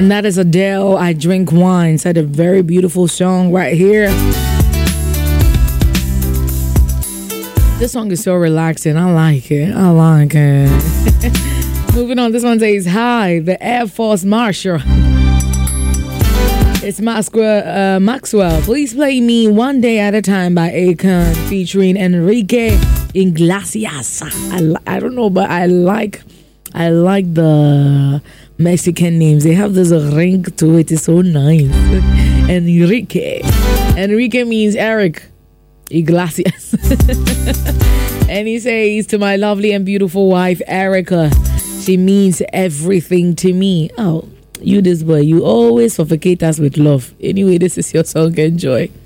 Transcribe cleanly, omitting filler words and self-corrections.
And that is Adele, I Drink Wine. Said a very beautiful song right here. This song is so relaxing. I like it. Moving on, this one says, hi, the Air Force Marshal. It's Maxwell. Please play me One Day at a Time by Akon featuring Enrique Iglesias. I don't know, but I like the Mexican names. They have this ring to it. It's so nice. Enrique. Enrique means Eric Iglesias. And he says, to my lovely and beautiful wife, Erica, she means everything to me. Oh, you this boy, you always suffocate us with love. Anyway, this is your song. Enjoy.